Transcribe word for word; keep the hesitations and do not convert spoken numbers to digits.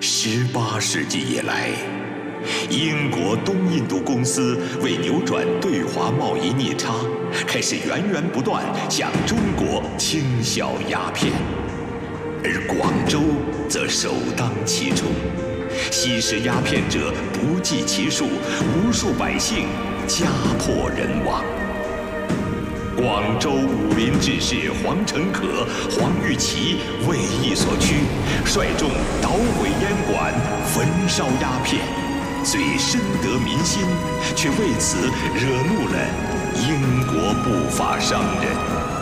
十八世纪以来，英国东印度公司为扭转对华贸易逆差，开始源源不断向中国倾销鸦片，而广州则首当其冲，吸食鸦片者不计其数，无数百姓家破人亡。广州武林志士黄承可、黄玉琪为义所驱，率众捣毁烟馆，焚烧鸦片，虽深得民心，却为此惹怒了英国不法商人。